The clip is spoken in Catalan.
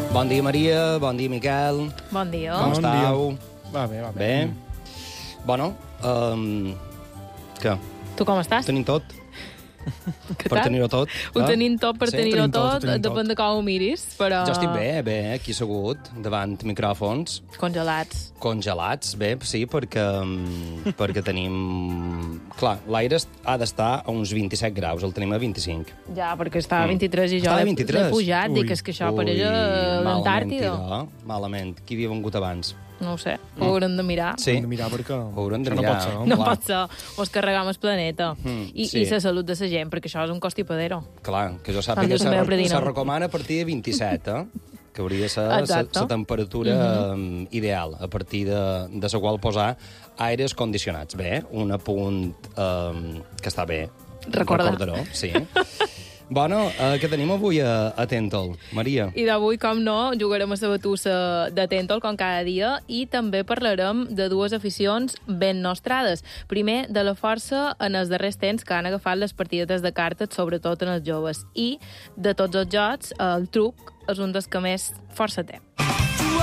Bon dia, Maria. Bon dia, Miquel. Bon dia. Com estàu? Va bé, va bé. Bé? Bueno, què? Tu com estàs? Tenim tot? Què Per tal? tenir-ho tot? Ho tenim tot per Sí? tenir-ho tenim tot, ho tot, tenim tot. depèn de com ho miris, però... Jo estic bé, aquí assegut, davant micròfons, Congelats. congelats, bé, sí, perquè tenim... Clar, l'aire ha d'estar a uns 27 graus, el tenim a 25. Ja, perquè estava a 23 i jo Estava a l'he 23? pujat. Dic, és que això pareix a l'Antàrtida. Malament, malament. Qui havia vengut abans? No ho sé, ho haurem de mirar. Sí, Hem de mirar perquè ho haurem de això mirar. no pot ser. No clar. pot ser, o es carregam el planeta. I sí. la salut de la gent, perquè això és un costipadero. Clar, que jo Amb sàpiga el meu predinor. se recomana a partir de 27, que hauria de ser Exacte. la temperatura ideal, a partir de la qual posar aires condicionats. Bé, un apunt que està bé. Recordar. Recordaró, sí. Bueno, què tenim avui a Tentol, Maria? I d'avui, com no, jugarem a la batussa de Tentol, com cada dia, i també parlarem de dues aficions ben nostrades. Primer, de la força en els darrers temps que han agafat les partidetes de cartes, sobretot en els joves. I, de tots els jocs, el truc és un dels que més força té.